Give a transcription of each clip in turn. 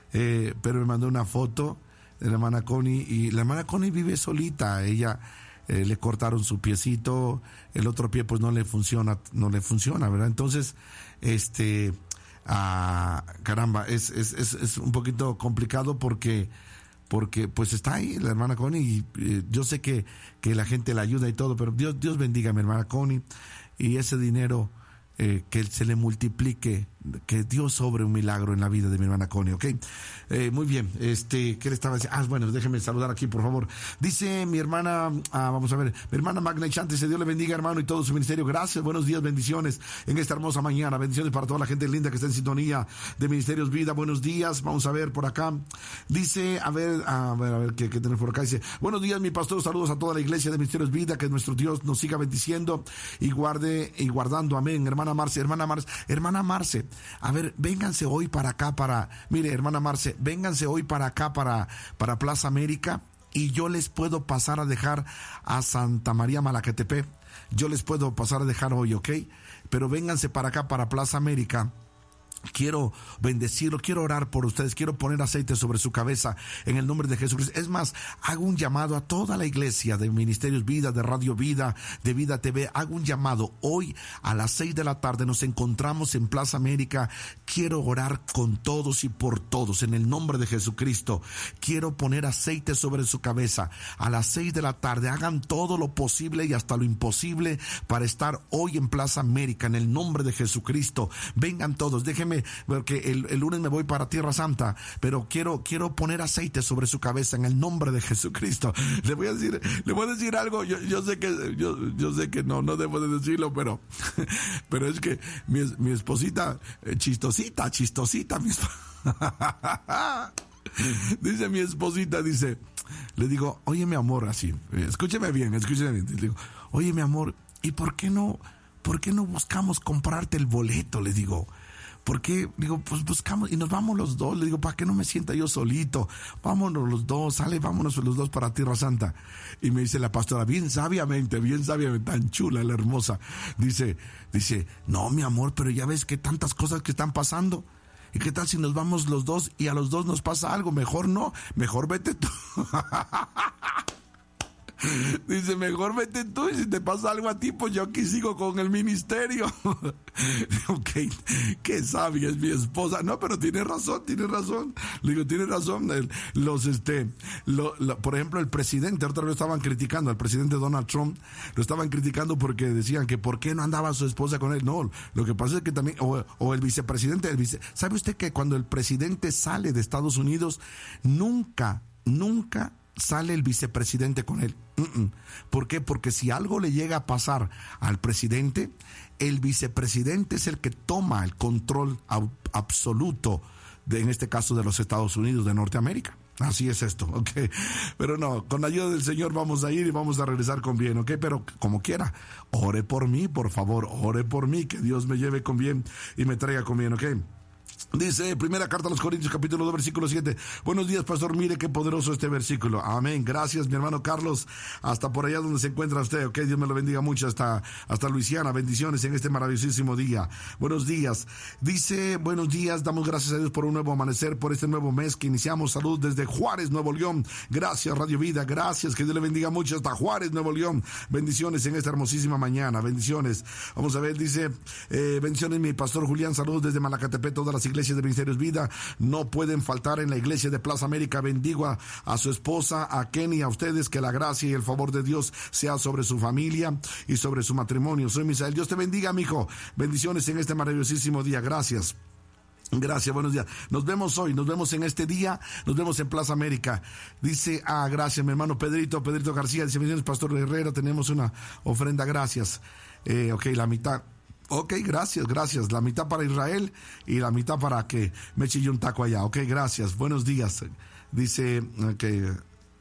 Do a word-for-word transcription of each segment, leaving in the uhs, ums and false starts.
eh, pero me mandó una foto de la hermana Connie, y la hermana Connie vive solita. Ella eh, le cortaron su piecito, el otro pie pues no le funciona, no le funciona, ¿verdad? Entonces, este, ah, caramba, es, es, es, es un poquito complicado porque, porque pues está ahí la hermana Connie, y eh, yo sé que, que la gente la ayuda y todo, pero Dios, Dios bendiga a mi hermana Connie, y ese dinero, eh, que se le multiplique, que Dios sobre un milagro en la vida de mi hermana Connie, ¿ok? Eh, muy bien, este, ¿qué le estaba diciendo? Ah, bueno, déjeme saludar aquí, por favor. Dice mi hermana, ah, vamos a ver, mi hermana Magna Chantes, Dios le bendiga, hermano, y todo su ministerio. Gracias, buenos días, bendiciones en esta hermosa mañana. Bendiciones para toda la gente linda que está en sintonía de Ministerios Vida. Buenos días, vamos a ver por acá. Dice, a ver, a ver, a ver, ¿qué, qué tenemos por acá? Dice, buenos días, mi pastor, saludos a toda la iglesia de Ministerios Vida, que nuestro Dios nos siga bendiciendo y guarde y guardando, amén. Hermana Marce, hermana Marce, hermana Marce, a ver, vénganse hoy para acá, para, mire, hermana Marce, vénganse hoy para acá, para, para Plaza América, y yo les puedo pasar a dejar a Santa María Malaquetepec. Yo les puedo pasar a dejar hoy, ¿ok? Pero vénganse para acá, para Plaza América. Quiero bendecirlo, quiero orar por ustedes, quiero poner aceite sobre su cabeza en el nombre de Jesucristo. Es más, hago un llamado a toda la iglesia de Ministerios Vida, de Radio Vida, de Vida T V. Hago un llamado hoy a las seis de la tarde. Nos encontramos en Plaza América. Quiero orar con todos y por todos en el nombre de Jesucristo. Quiero poner aceite sobre su cabeza a las seis de la tarde. Hagan todo lo posible y hasta lo imposible para estar hoy en Plaza América en el nombre de Jesucristo. Vengan todos, déjenme, porque el, el lunes me voy para Tierra Santa, pero quiero, quiero poner aceite sobre su cabeza en el nombre de Jesucristo. Le voy a decir, le voy a decir algo, yo, yo sé que, yo, yo sé que no, no debo de decirlo, pero, pero es que mi, mi esposita, eh, chistosita, chistosita, mi esposita, dice mi esposita, dice, le digo, oye mi amor, así, escúcheme bien, escúcheme bien, le digo, oye mi amor, ¿y por qué no, por qué no buscamos comprarte el boleto? Le digo, ¿por qué? Digo, pues buscamos y nos vamos los dos. Le digo, ¿para qué no me sienta yo solito? Vámonos los dos, sale, vámonos los dos para Tierra Santa. Y me dice la pastora, bien sabiamente, bien sabiamente, tan chula, la hermosa. Dice, dice, no, mi amor, pero ya ves que tantas cosas que están pasando. ¿Y qué tal si nos vamos los dos y a los dos nos pasa algo? Mejor no, mejor vete tú. Dice, mejor vete tú, y si te pasa algo a ti, pues yo aquí sigo con el ministerio. Ok, qué sabia es mi esposa. No, pero tiene razón, tiene razón. Le digo, tiene razón. El, los, este, lo, lo, por ejemplo, el presidente, otra vez estaban criticando al presidente Donald Trump, lo estaban criticando porque decían que por qué no andaba su esposa con él. No, lo que pasa es que también, o, o el vicepresidente, el vice, ¿sabe usted que cuando el presidente sale de Estados Unidos, nunca, nunca sale el vicepresidente con él? Uh-uh. ¿Por qué? Porque si algo le llega a pasar al presidente, el vicepresidente es el que toma el control ab- absoluto de, en este caso, de los Estados Unidos de Norteamérica. Así es esto, ok. Pero no, con la ayuda del Señor vamos a ir y vamos a regresar con bien, ok. Pero como quiera, ore por mí, por favor, ore por mí, que Dios me lleve con bien y me traiga con bien, ok. Dice, primera carta a los Corintios, capítulo dos, versículo siete. Buenos días, pastor, mire qué poderoso este versículo. Amén, gracias, mi hermano Carlos, hasta por allá donde se encuentra usted, ok, Dios me lo bendiga mucho, hasta, hasta Luisiana, bendiciones en este maravillosísimo día. Buenos días, dice, buenos días, damos gracias a Dios por un nuevo amanecer, por este nuevo mes que iniciamos. Salud desde Juárez, Nuevo León. Gracias, Radio Vida, gracias, que Dios le bendiga mucho hasta Juárez, Nuevo León. Bendiciones en esta hermosísima mañana, bendiciones. Vamos a ver, dice, eh, bendiciones, mi pastor Julián, salud desde Malacatepec, todas las iglesias de Ministerios Vida no pueden faltar en la iglesia de Plaza América. Bendigo a, a su esposa, a Kenny, a ustedes, que la gracia y el favor de Dios sea sobre su familia y sobre su matrimonio. Soy Misael. Dios te bendiga, mijo. Bendiciones en este maravillosísimo día. Gracias. Gracias, buenos días. Nos vemos hoy, nos vemos en este día, nos vemos en Plaza América. Dice, ah, gracias, mi hermano Pedrito, Pedrito García, dice, bendiciones, pastor Herrera, tenemos una ofrenda, gracias. Eh, ok, la mitad. Ok, gracias, gracias. La mitad para Israel y la mitad para que me eche yo un taco allá. Ok, gracias. Buenos días. Dice que...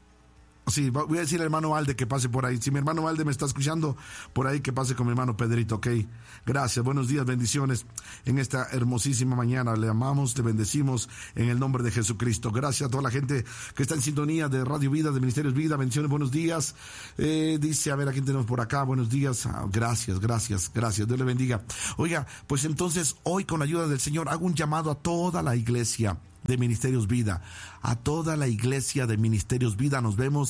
Sí, voy a decir al hermano Alde que pase por ahí. Si mi hermano Alde me está escuchando, por ahí que pase con mi hermano Pedrito, ok. Gracias, buenos días, bendiciones en esta hermosísima mañana. Le amamos, le bendecimos en el nombre de Jesucristo. Gracias a toda la gente que está en sintonía de Radio Vida, de Ministerios Vida. Bendiciones, buenos días. Eh, dice, a ver, ¿a quién tenemos por acá? Buenos días. Ah, gracias, gracias, gracias. Dios le bendiga. Oiga, pues entonces hoy con la ayuda del Señor hago un llamado a toda la iglesia de Ministerios Vida, a toda la iglesia de Ministerios Vida. Nos vemos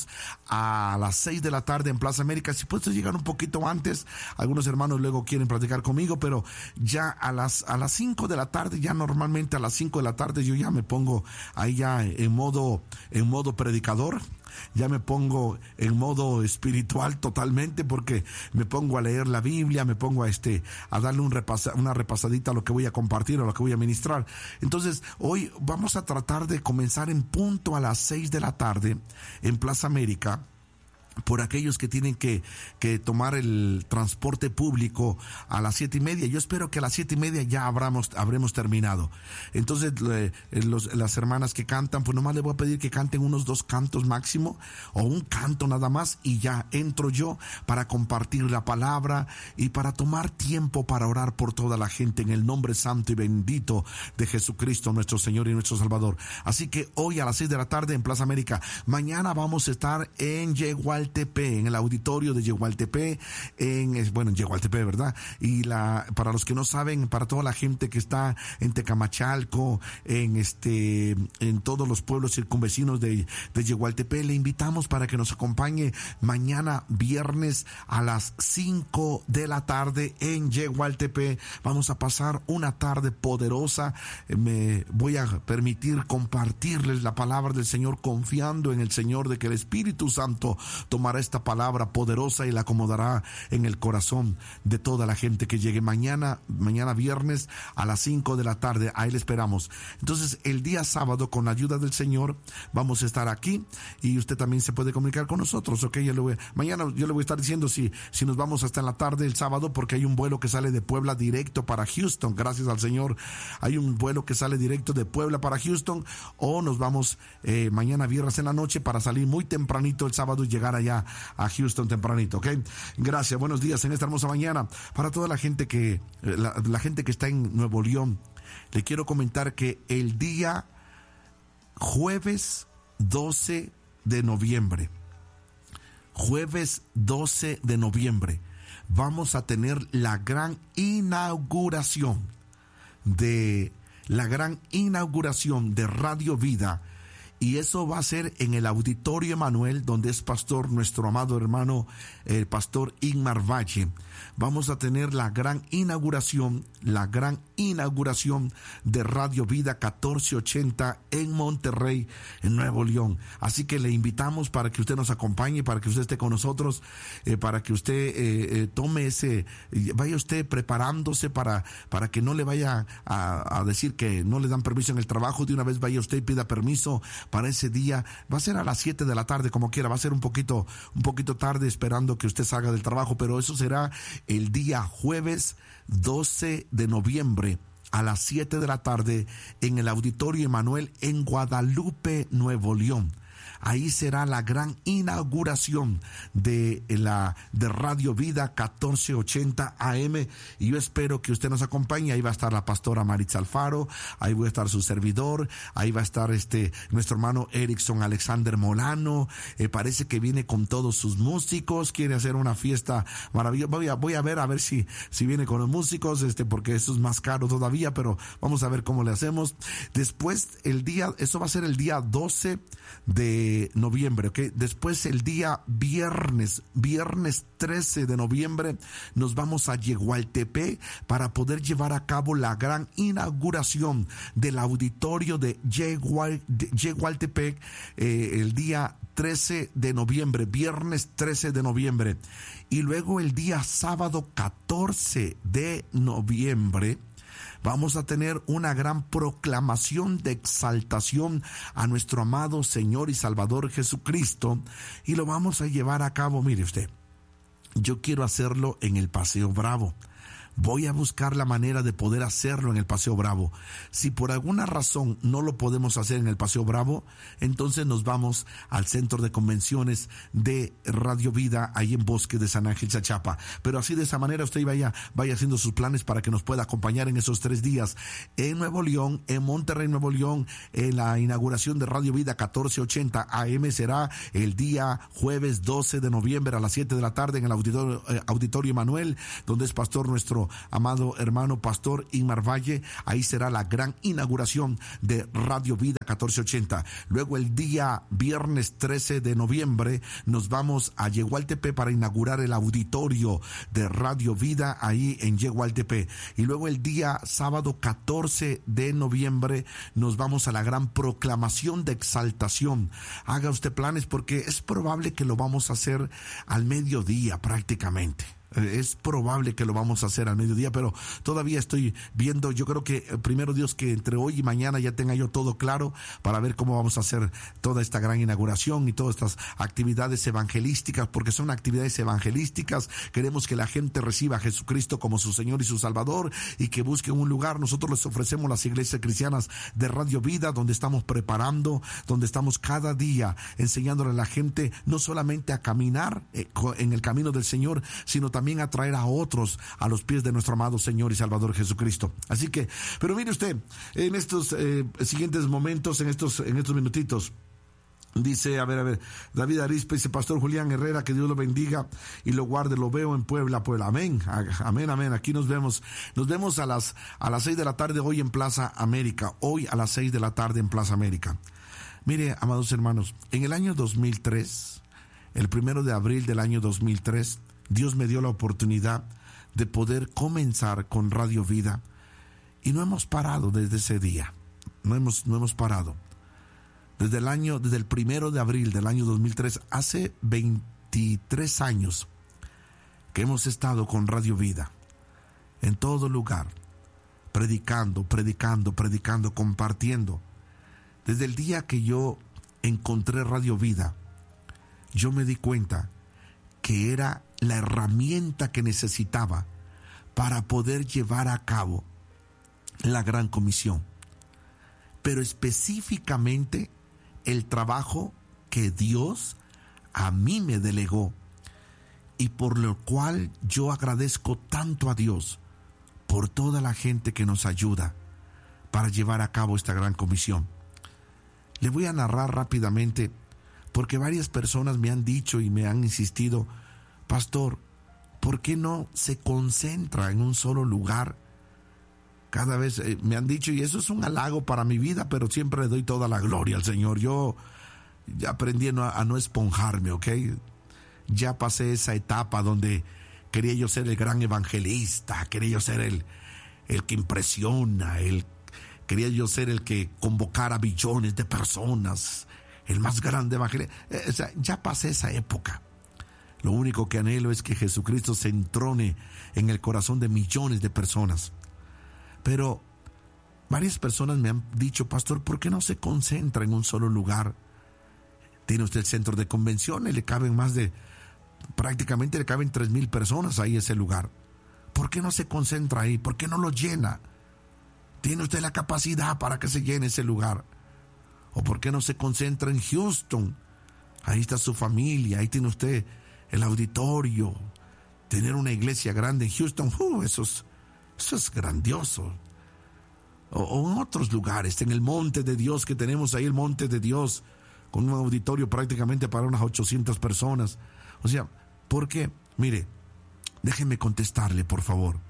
a las seis de la tarde en Plaza América. Si puedes llegar un poquito antes, algunos hermanos luego quieren platicar conmigo, pero ya a las a las cinco de la tarde, ya normalmente a las cinco de la tarde yo ya me pongo ahí ya en modo en modo predicador. Ya me pongo en modo espiritual totalmente, porque me pongo a leer la Biblia, me pongo a este a darle un repasa, una repasadita a lo que voy a compartir, a lo que voy a ministrar. Entonces, hoy vamos a tratar de comenzar en punto a las seis de la tarde en Plaza América. Por aquellos que tienen que, que tomar el transporte público a las siete y media. Yo espero que a las siete y media ya habremos, habremos terminado. Entonces, eh, los, las hermanas que cantan, pues nomás les voy a pedir que canten unos dos cantos máximo, o un canto nada más, y ya entro yo para compartir la palabra y para tomar tiempo para orar por toda la gente en el nombre santo y bendito de Jesucristo, nuestro Señor y nuestro Salvador. Así que hoy a las seis de la tarde en Plaza América. Mañana vamos a estar en Yegual en el auditorio de Yegualtepec, en, bueno, en Yegualtepec, ¿verdad? Y la, para los que no saben, para toda la gente que está en Tecamachalco, en este, en todos los pueblos circunvecinos de, de Yegualtepec, le invitamos para que nos acompañe mañana viernes a las cinco de la tarde en Yegualtepec. Vamos a pasar una tarde poderosa. Me voy a permitir compartirles la palabra del Señor, confiando en el Señor de que el Espíritu Santo tomará esta palabra poderosa y la acomodará en el corazón de toda la gente que llegue mañana, mañana viernes a las cinco de la tarde. Ahí le esperamos. Entonces, el día sábado, con la ayuda del Señor, vamos a estar aquí, y usted también se puede comunicar con nosotros, ¿ok? Yo le voy, mañana yo le voy a estar diciendo si, si nos vamos hasta en la tarde el sábado, porque hay un vuelo que sale de Puebla directo para Houston. Gracias al Señor, hay un vuelo que sale directo de Puebla para Houston, o nos vamos eh, mañana viernes en la noche para salir muy tempranito el sábado y llegar allá a Houston tempranito, ¿ok? Gracias, buenos días en esta hermosa mañana. Para toda la gente que la, la gente que está en Nuevo León, le quiero comentar que el día jueves doce de noviembre, jueves doce de noviembre, vamos a tener la gran inauguración de la gran inauguración de Radio Vida. Y eso va a ser en el Auditorio Emanuel, donde es pastor nuestro amado hermano, el pastor Igmar Valle. Vamos a tener la gran inauguración, la gran inauguración de Radio Vida catorce ochenta en Monterrey, en Nuevo León. Así que le invitamos para que usted nos acompañe, para que usted esté con nosotros, eh, para que usted eh, eh, tome ese, vaya usted preparándose para, para que no le vaya a, a decir que no le dan permiso en el trabajo. De una vez vaya usted y pida permiso para ese día. Va a ser a las siete de la tarde, como quiera, va a ser un poquito, un poquito tarde, esperando que usted salga del trabajo, pero eso será el día jueves doce de noviembre a las siete de la tarde en el Auditorio Emanuel en Guadalupe, Nuevo León. Ahí será la gran inauguración de la de Radio Vida catorce ochenta A M, y yo espero que usted nos acompañe. Ahí va a estar la pastora Maritza Alfaro, ahí va a estar su servidor, ahí va a estar este nuestro hermano Erickson Alexander Molano. Eh, parece que viene con todos sus músicos, quiere hacer una fiesta maravillosa. Voy a, voy a ver a ver si, si viene con los músicos, este, porque eso es más caro todavía, pero vamos a ver cómo le hacemos. Después el día, eso va a ser el día doce de noviembre, ¿ok? Después el día viernes, viernes trece de noviembre, nos vamos a Yegualtepec para poder llevar a cabo la gran inauguración del auditorio de, Yegual, de Yegualtepec, eh, el día trece de noviembre, viernes trece de noviembre. Y luego el día sábado catorce de noviembre, vamos a tener una gran proclamación de exaltación a nuestro amado Señor y Salvador Jesucristo, y lo vamos a llevar a cabo. Mire usted, yo quiero hacerlo en el Paseo Bravo. Voy a buscar la manera de poder hacerlo en el Paseo Bravo. Si por alguna razón no lo podemos hacer en el Paseo Bravo, entonces nos vamos al centro de convenciones de Radio Vida, ahí en Bosque de San Ángel, Chachapa. Pero así, de esa manera, usted vaya, vaya haciendo sus planes para que nos pueda acompañar en esos tres días. En Nuevo León, en Monterrey, Nuevo León, en la inauguración de Radio Vida catorce ochenta A M será el día jueves doce de noviembre a las siete de la tarde en el Auditorio, eh, Auditorio Emanuel, donde es pastor nuestro nuestro amado hermano pastor Inmar Valle. Ahí será la gran inauguración de Radio Vida catorce ochenta. Luego el día viernes trece de noviembre nos vamos a Yegualtepec para inaugurar el auditorio de Radio Vida ahí en Yegualtepec. Y luego el día sábado catorce de noviembre nos vamos a la gran proclamación de exaltación. Haga usted planes porque es probable que lo vamos a hacer al mediodía prácticamente. Es probable que lo vamos a hacer al mediodía, pero todavía estoy viendo. Yo creo que primero Dios que entre hoy y mañana ya tenga yo todo claro para ver cómo vamos a hacer toda esta gran inauguración y todas estas actividades evangelísticas, porque son actividades evangelísticas. Queremos que la gente reciba a Jesucristo como su Señor y su Salvador y que busquen un lugar. Nosotros les ofrecemos las iglesias cristianas de Radio Vida, donde estamos preparando, donde estamos cada día enseñándole a la gente no solamente a caminar en el camino del Señor, sino también también atraer a otros a los pies de nuestro amado Señor y Salvador Jesucristo. Así que, pero mire usted, en estos eh, siguientes momentos, en estos, en estos minutitos, dice, a ver, a ver, David Arispe dice, Pastor Julián Herrera, que Dios lo bendiga y lo guarde, lo veo en Puebla, Puebla, amén, amén, amén, aquí nos vemos, nos vemos a las, a las seis de la tarde hoy en Plaza América, hoy a las seis de la tarde en Plaza América. Mire, amados hermanos, en el año dos mil tres, el primero de abril del año dos mil tres, Dios me dio la oportunidad de poder comenzar con Radio Vida y no hemos parado desde ese día, no hemos, no hemos parado. Desde el año, desde el primero de abril del año dos mil tres, hace veintitrés años que hemos estado con Radio Vida en todo lugar, predicando, predicando, predicando, compartiendo. Desde el día que yo encontré Radio Vida, yo me di cuenta que era la herramienta que necesitaba para poder llevar a cabo la gran comisión, pero específicamente el trabajo que Dios a mí me delegó y por lo cual yo agradezco tanto a Dios por toda la gente que nos ayuda para llevar a cabo esta gran comisión. Le voy a narrar rápidamente porque varias personas me han dicho y me han insistido, Pastor, ¿por qué no se concentra en un solo lugar? Cada vez eh, me han dicho, y eso es un halago para mi vida, pero siempre le doy toda la gloria al Señor. Yo ya aprendí a no, a no esponjarme, ¿ok? Ya pasé esa etapa donde quería yo ser el gran evangelista, quería yo ser el, el que impresiona, el, quería yo ser el que convocara billones de personas, el más grande evangelista. Eh, o sea, ya pasé esa época. Lo único que anhelo es que Jesucristo se entrone en el corazón de millones de personas. Pero varias personas me han dicho, Pastor, ¿por qué no se concentra en un solo lugar? Tiene usted el centro de convenciones, le caben más de, prácticamente le caben tres mil personas ahí ese lugar. ¿Por qué no se concentra ahí? ¿Por qué no lo llena? ¿Tiene usted la capacidad para que se llene ese lugar? ¿O por qué no se concentra en Houston? Ahí está su familia, ahí tiene usted el auditorio, tener una iglesia grande en Houston, uh, eso, es, eso es grandioso. O, o en otros lugares, en el Monte de Dios, que tenemos ahí el Monte de Dios, con un auditorio prácticamente para unas ochocientas personas. O sea, ¿por qué? Mire, déjeme contestarle, por favor.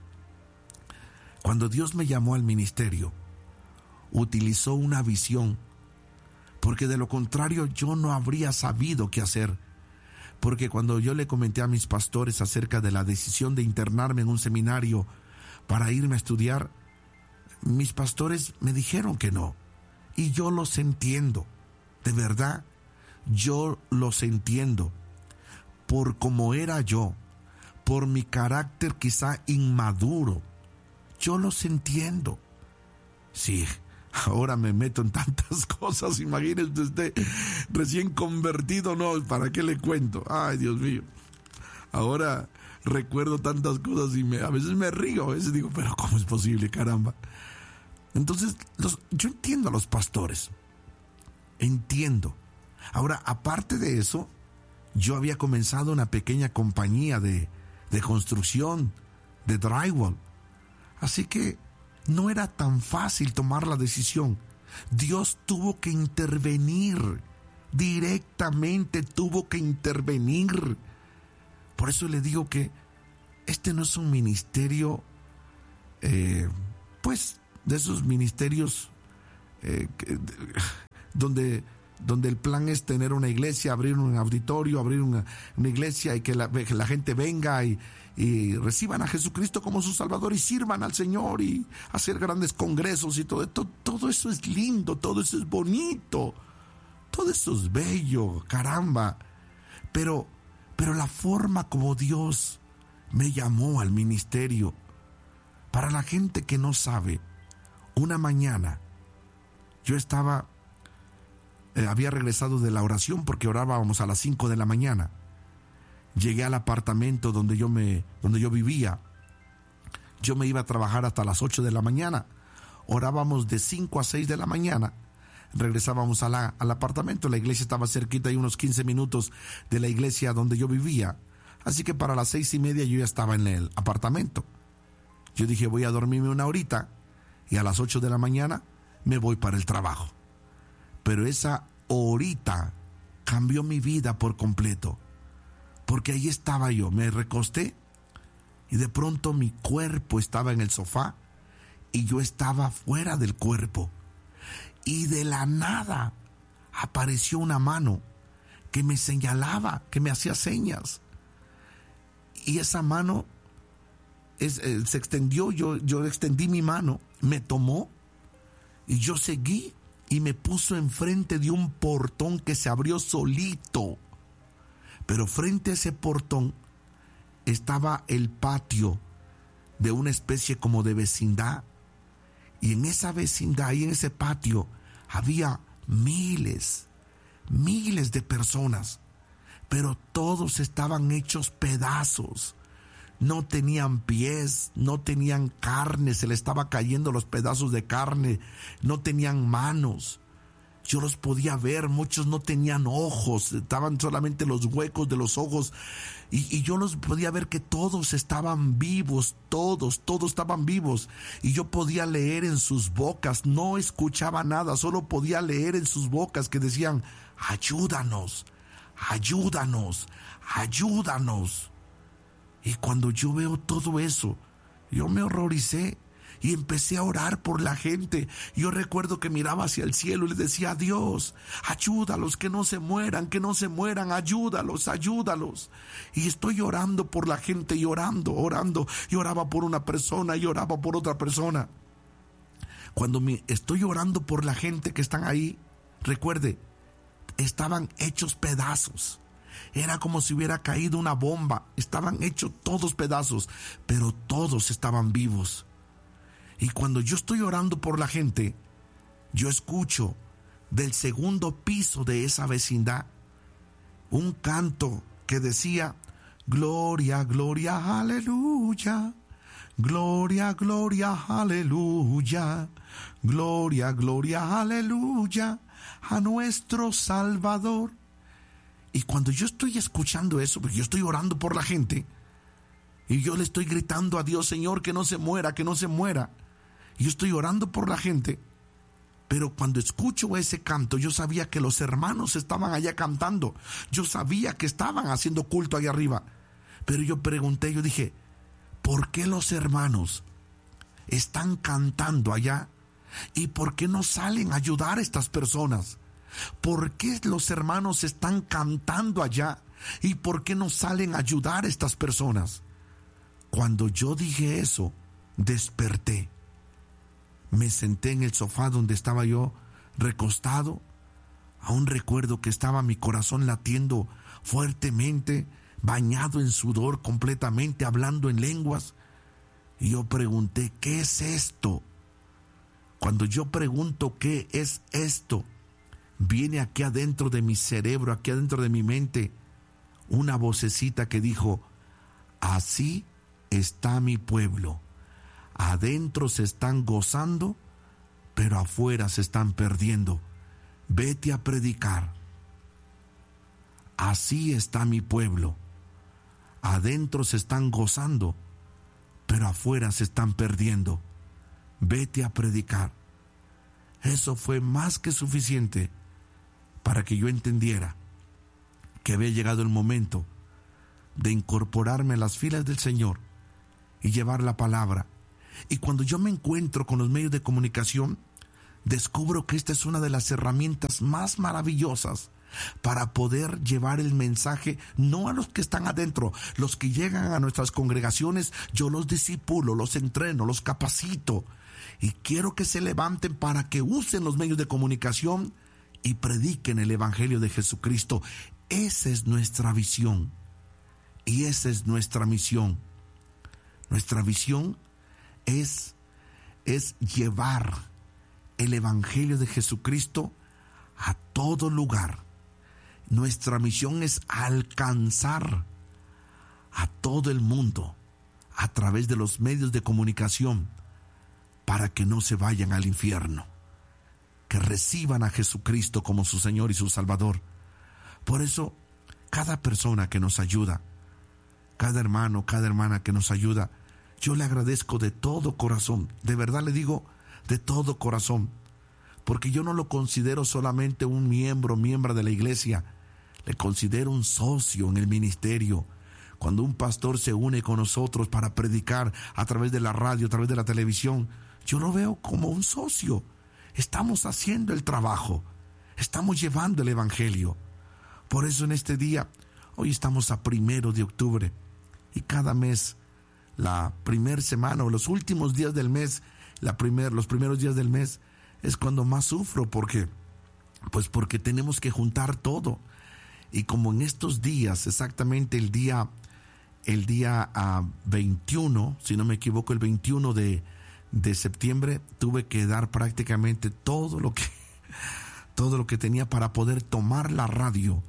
Cuando Dios me llamó al ministerio, utilizó una visión, porque de lo contrario yo no habría sabido qué hacer. Porque cuando yo le comenté a mis pastores acerca de la decisión de internarme en un seminario para irme a estudiar, mis pastores me dijeron que no. Y yo los entiendo, de verdad, yo los entiendo. Por cómo era yo, por mi carácter quizá inmaduro, yo los entiendo. Sí, ahora me meto en tantas cosas, imagínese usted, recién convertido, no, ¿para qué le cuento? Ay, Dios mío, ahora recuerdo tantas cosas y me, a veces me río, a veces digo, pero ¿cómo es posible, caramba? Entonces, los, yo entiendo a los pastores, entiendo. Ahora, aparte de eso, yo había comenzado una pequeña compañía de, de construcción, de drywall, así que no era tan fácil tomar la decisión. Dios tuvo que intervenir, directamente tuvo que intervenir. Por eso le digo que este no es un ministerio eh, pues de esos ministerios eh, que, donde, donde el plan es tener una iglesia, abrir un auditorio, abrir una, una iglesia y que la, que la gente venga y, y reciban a Jesucristo como su Salvador y sirvan al Señor y hacer grandes congresos y todo, todo, todo eso es lindo, todo eso es bonito, todo eso es bello, caramba, pero, pero la forma como Dios me llamó al ministerio, para la gente que no sabe, una mañana yo estaba, eh, había regresado de la oración porque orábamos a las cinco de la mañana. Llegué al apartamento donde yo me, donde yo vivía. Yo me iba a trabajar hasta las ocho de la mañana. Orábamos de cinco a seis de la mañana. Regresábamos a la, al apartamento. La iglesia estaba cerquita y unos quince minutos de la iglesia donde yo vivía. Así que para las seis y media yo ya estaba en el apartamento. Yo dije, voy a dormirme una horita y a las ocho de la mañana me voy para el trabajo. Pero esa horita cambió mi vida por completo. Porque ahí estaba yo, me recosté y de pronto mi cuerpo estaba en el sofá y yo estaba fuera del cuerpo. Y de la nada apareció una mano que me señalaba, que me hacía señas. Y esa mano es, eh, se extendió, yo, yo extendí mi mano, me tomó y yo seguí y me puso enfrente de un portón que se abrió solito. Pero frente a ese portón estaba el patio de una especie como de vecindad. Y en esa vecindad y en ese patio había miles, miles de personas. Pero todos estaban hechos pedazos. No tenían pies, no tenían carne, se les estaba cayendo los pedazos de carne. No tenían manos. Yo los podía ver, muchos no tenían ojos, estaban solamente los huecos de los ojos. Y, y yo los podía ver que todos estaban vivos, todos, todos estaban vivos. Y yo podía leer en sus bocas, no escuchaba nada, solo podía leer en sus bocas que decían, ayúdanos, ayúdanos, ayúdanos. Y cuando yo veo todo eso, yo me horroricé. Y empecé a orar por la gente. Yo recuerdo que miraba hacia el cielo y le decía, Dios, ayúdalos, que no se mueran, que no se mueran, ayúdalos, ayúdalos. Y estoy orando por la gente y orando, orando. Y oraba por una persona y oraba por otra persona. Cuando me estoy orando por la gente que están ahí, recuerde, estaban hechos pedazos. Era como si hubiera caído una bomba. Estaban hechos todos pedazos, pero todos estaban vivos. Y cuando yo estoy orando por la gente, yo escucho del segundo piso de esa vecindad un canto que decía, gloria, gloria, aleluya, gloria, gloria, aleluya, gloria, gloria, aleluya, a nuestro Salvador. Y cuando yo estoy escuchando eso, porque yo estoy orando por la gente, y yo le estoy gritando a Dios, Señor, que no se muera, que no se muera. Yo estoy orando por la gente, pero cuando escucho ese canto, yo sabía que los hermanos estaban allá cantando. Yo sabía que estaban haciendo culto allá arriba. Pero yo pregunté, yo dije, ¿por qué los hermanos están cantando allá? ¿Y por qué no salen a ayudar a estas personas? ¿Por qué los hermanos están cantando allá? ¿Y por qué no salen a ayudar a estas personas? Cuando yo dije eso, desperté. Me senté en el sofá donde estaba yo recostado. Aún recuerdo que estaba mi corazón latiendo fuertemente, bañado en sudor completamente, hablando en lenguas. Y yo pregunté, ¿qué es esto? Cuando yo pregunto qué es esto, viene aquí adentro de mi cerebro, aquí adentro de mi mente, una vocecita que dijo, así está mi pueblo. Adentro se están gozando, pero afuera se están perdiendo. Vete a predicar. Así está mi pueblo. Adentro se están gozando, pero afuera se están perdiendo. Vete a predicar. Eso fue más que suficiente para que yo entendiera que había llegado el momento de incorporarme a las filas del Señor y llevar la palabra. Y cuando yo me encuentro con los medios de comunicación, descubro que esta es una de las herramientas más maravillosas para poder llevar el mensaje, no a los que están adentro, los que llegan a nuestras congregaciones, yo los discipulo, los entreno, los capacito, y quiero que se levanten para que usen los medios de comunicación y prediquen el Evangelio de Jesucristo. Esa es nuestra visión y esa es nuestra misión. Nuestra visión es, es llevar el Evangelio de Jesucristo a todo lugar. Nuestra misión es alcanzar a todo el mundo a través de los medios de comunicación para que no se vayan al infierno, que reciban a Jesucristo como su Señor y su Salvador. Por eso, cada persona que nos ayuda, cada hermano, cada hermana que nos ayuda, yo le agradezco de todo corazón, de verdad le digo, de todo corazón, porque yo no lo considero solamente un miembro, miembro de la iglesia, le considero un socio en el ministerio. Cuando un pastor se une con nosotros para predicar a través de la radio, a través de la televisión, yo lo veo como un socio. Estamos haciendo el trabajo, estamos llevando el Evangelio. Por eso en este día, hoy estamos a primero de octubre, y cada mes, la primera semana o los últimos días del mes, la primer, los primeros días del mes, es cuando más sufro, porque, pues porque tenemos que juntar todo. Y como en estos días, exactamente el día, el día uh, veintiuno, si no me equivoco, el veintiuno de, de septiembre, tuve que dar prácticamente todo lo que, todo lo que tenía para poder tomar la radio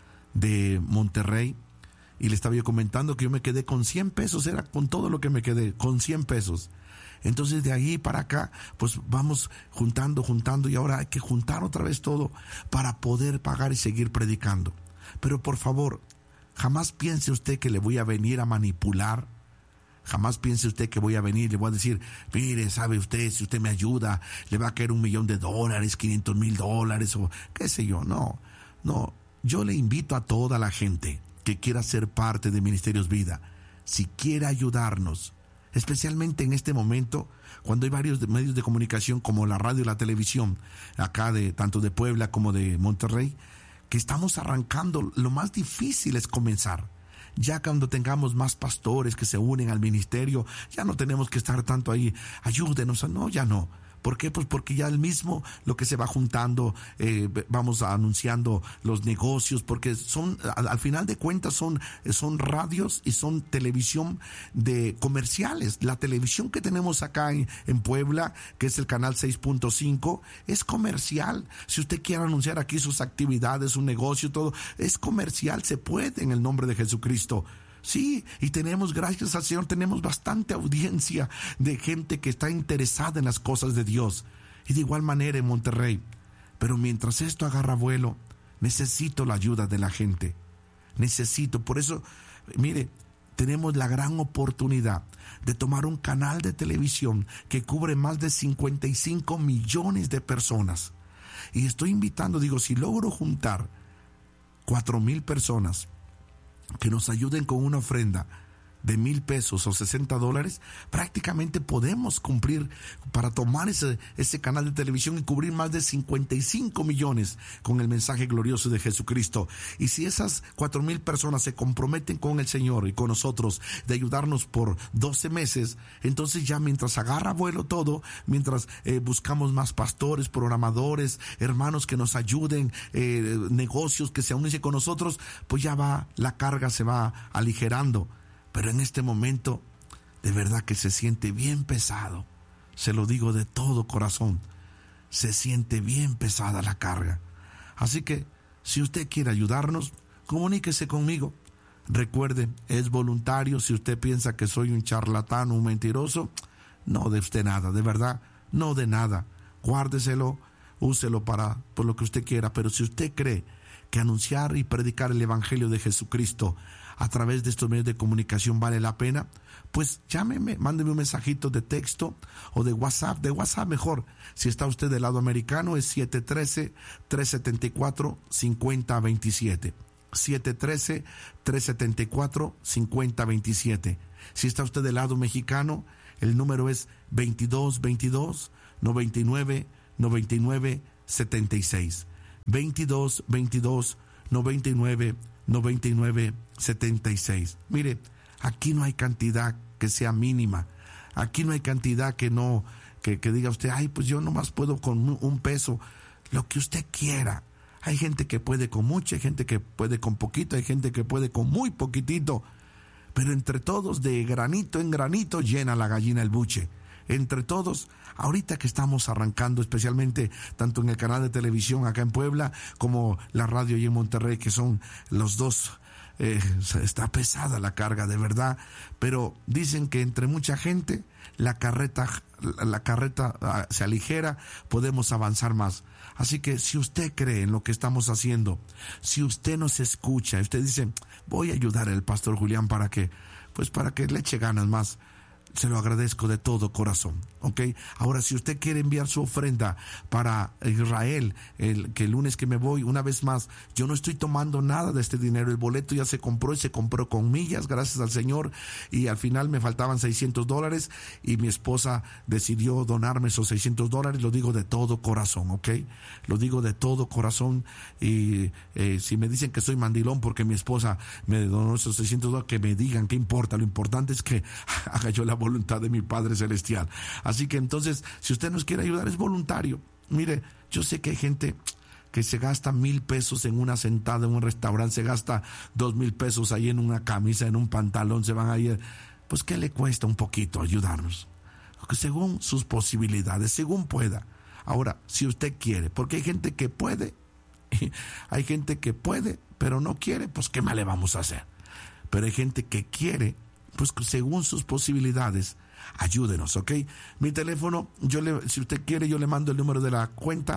de Monterrey. Y le estaba yo comentando que yo me quedé con cien pesos, era con todo lo que me quedé, con cien pesos. Entonces de ahí para acá, pues vamos juntando, juntando, y ahora hay que juntar otra vez todo para poder pagar y seguir predicando. Pero por favor, jamás piense usted que le voy a venir a manipular. Jamás piense usted que voy a venir y le voy a decir, mire, sabe usted, si usted me ayuda, le va a caer un millón de dólares, quinientos mil dólares, o qué sé yo. No, no, yo le invito a toda la gente que quiera ser parte de Ministerios Vida, si quiere ayudarnos, especialmente en este momento, cuando hay varios medios de comunicación como la radio y la televisión, acá de tanto de Puebla como de Monterrey, que estamos arrancando. Lo más difícil es comenzar. Ya cuando tengamos más pastores que se unen al ministerio, ya no tenemos que estar tanto ahí, ayúdenos, no, ya no. ¿Por qué? Pues porque ya el mismo, lo que se va juntando, eh, vamos anunciando los negocios, porque son, al, al final de cuentas son, son radios y son televisión de comerciales. La televisión que tenemos acá en, en Puebla, que es el canal seis punto cinco, es comercial. Si usted quiere anunciar aquí sus actividades, su negocio, todo, es comercial, se puede en el nombre de Jesucristo. Sí, y tenemos, gracias al Señor, tenemos bastante audiencia de gente que está interesada en las cosas de Dios. Y de igual manera en Monterrey. Pero mientras esto agarra vuelo, necesito la ayuda de la gente. Necesito, por eso, mire, tenemos la gran oportunidad de tomar un canal de televisión que cubre más de cincuenta y cinco millones de personas. Y estoy invitando, digo, si logro juntar cuatro mil personas que nos ayuden con una ofrenda de mil pesos o sesenta dólares, prácticamente podemos cumplir para tomar ese, ese canal de televisión y cubrir más de cincuenta y cinco millones con el mensaje glorioso de Jesucristo. Y si esas cuatro mil personas se comprometen con el Señor y con nosotros de ayudarnos por doce meses, entonces ya mientras agarra vuelo todo, mientras eh, buscamos más pastores, programadores, hermanos que nos ayuden, eh, negocios que se unen con nosotros, pues ya va, la carga se va aligerando. Pero en este momento, de verdad que se siente bien pesado. Se lo digo de todo corazón. Se siente bien pesada la carga. Así que, si usted quiere ayudarnos, comuníquese conmigo. Recuerde, es voluntario. Si usted piensa que soy un charlatán o un mentiroso, no de usted nada, de verdad, no de nada. Guárdeselo, úselo para por lo que usted quiera. Pero si usted cree que anunciar y predicar el Evangelio de Jesucristo a través de estos medios de comunicación vale la pena, pues llámeme, mándeme un mensajito de texto o de WhatsApp, de WhatsApp mejor. Si está usted del lado americano es siete uno tres, tres siete cuatro, cinco cero dos siete. siete uno tres, tres siete cuatro, cinco cero dos siete. Si está usted del lado mexicano, El número es veintidós veintidós noventa y nueve noventa y nueve setenta y seis. veintidós veintidós noventa y nueve noventa y nueve setenta y seis. Mire, aquí no hay cantidad que sea mínima. Aquí no hay cantidad que no, que, que diga usted, ay, pues yo nomás puedo con un peso. Lo que usted quiera. Hay gente que puede con mucho, hay gente que puede con poquito, hay gente que puede con muy poquitito. Pero entre todos, de granito en granito, llena la gallina el buche. Entre todos, ahorita que estamos arrancando, especialmente tanto en el canal de televisión acá en Puebla, como la radio y en Monterrey, que son los dos, eh, está pesada la carga, de verdad. Pero dicen que entre mucha gente, la carreta, la carreta se aligera, podemos avanzar más. Así que si usted cree en lo que estamos haciendo, si usted nos escucha, usted dice, voy a ayudar al pastor Julián para que, pues para que le eche ganas más, se lo agradezco de todo corazón, ¿ok? Ahora, si usted quiere enviar su ofrenda para Israel, el, que el lunes que me voy, una vez más, yo no estoy tomando nada de este dinero, el boleto ya se compró y se compró con millas, gracias al Señor, y al final me faltaban seiscientos dólares, y mi esposa decidió donarme esos seiscientos dólares, lo digo de todo corazón, ¿ok? Lo digo de todo corazón, y eh, si me dicen que soy mandilón porque mi esposa me donó esos seiscientos dólares, que me digan, ¿qué importa? Lo importante es que haga yo la voluntad de mi Padre Celestial. Así que entonces, si usted nos quiere ayudar, es voluntario. Mire, yo sé que hay gente que se gasta mil pesos en una sentada en un restaurante, se gasta dos mil pesos ahí en una camisa, en un pantalón, se van a ir. Pues, ¿qué le cuesta un poquito ayudarnos? Según sus posibilidades, según pueda. Ahora, si usted quiere, porque hay gente que puede, hay gente que puede, pero no quiere, pues, ¿qué más le vamos a hacer? Pero hay gente que quiere, pues según sus posibilidades, ayúdenos, ¿ok? Mi teléfono, yo le, si usted quiere, yo le mando el número de la cuenta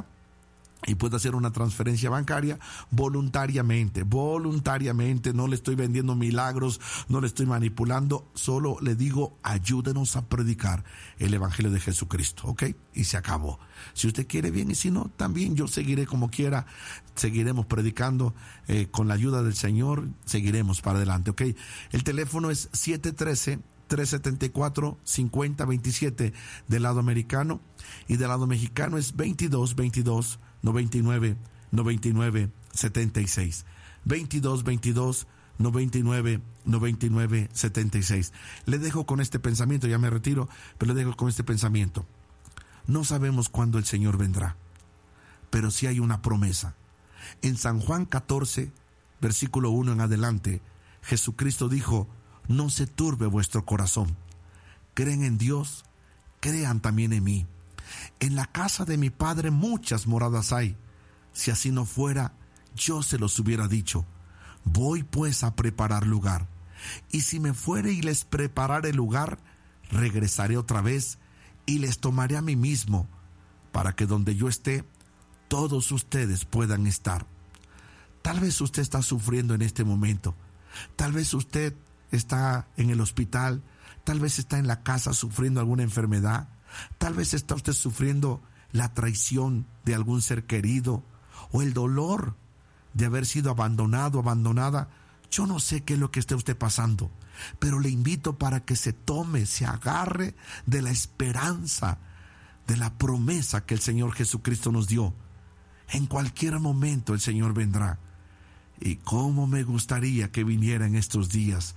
y puede hacer una transferencia bancaria voluntariamente, voluntariamente, no le estoy vendiendo milagros, no le estoy manipulando, solo le digo, ayúdenos a predicar el Evangelio de Jesucristo, ¿ok? Y se acabó. Si usted quiere, bien, y si no, también yo seguiré como quiera, seguiremos predicando, eh, con la ayuda del Señor, seguiremos para adelante, ¿ok? El teléfono es siete uno tres, tres siete cuatro, cinco cero dos siete del lado americano, y del lado mexicano es veintidós veintidós noventa y nueve noventa y nueve setenta y seis. veintidós veintidós noventa y nueve noventa y nueve setenta y seis. Le dejo con este pensamiento, ya me retiro, pero le dejo con este pensamiento. No sabemos cuándo el Señor vendrá, pero sí hay una promesa. En San Juan catorce, versículo uno en adelante, Jesucristo dijo, no se turbe vuestro corazón. Creen en Dios, crean también en mí. En la casa de mi Padre muchas moradas hay. Si así no fuera, yo se los hubiera dicho. Voy pues a preparar lugar. Y si me fuere y les preparare lugar, regresaré otra vez y les tomaré a mí mismo, para que donde yo esté, todos ustedes puedan estar. Tal vez usted está sufriendo en este momento. Tal vez usted está en el hospital. Tal vez está en la casa sufriendo alguna enfermedad. Tal vez está usted sufriendo la traición de algún ser querido o el dolor de haber sido abandonado, abandonada. Yo no sé qué es lo que esté usted pasando, pero le invito para que se tome, se agarre de la esperanza, de la promesa que el Señor Jesucristo nos dio. En cualquier momento el Señor vendrá. Y cómo me gustaría que viniera en estos días.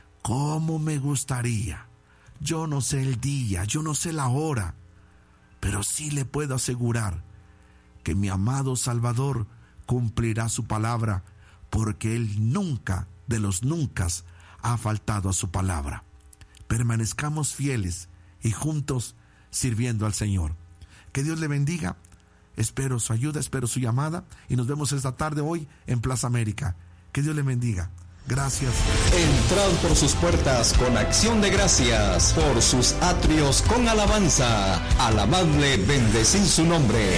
Cómo me gustaría. Yo no sé el día, yo no sé la hora, pero sí le puedo asegurar que mi amado Salvador cumplirá su palabra, porque Él nunca, de los nunca, ha faltado a su palabra. Permanezcamos fieles y juntos sirviendo al Señor. Que Dios le bendiga. Espero su ayuda, espero su llamada, y nos vemos esta tarde hoy en Plaza América. Que Dios le bendiga. Gracias. Entrad por sus puertas con acción de gracias, por sus atrios con alabanza. Alabadle, bendecid su nombre.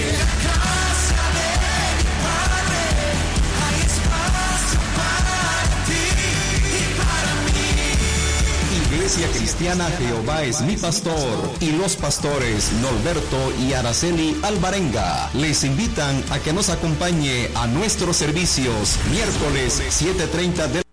Iglesia Cristiana Jehová es mi pastor, y los pastores Norberto y Araceli Alvarenga les invitan a que nos acompañe a nuestros servicios miércoles siete treinta de